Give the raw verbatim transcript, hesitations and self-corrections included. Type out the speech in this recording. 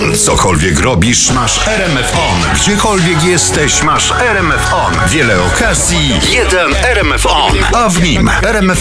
On. Cokolwiek robisz, masz R M F On. Gdziekolwiek jesteś, masz R M F On. Wiele okazji, jeden R M F On. A w nim R M F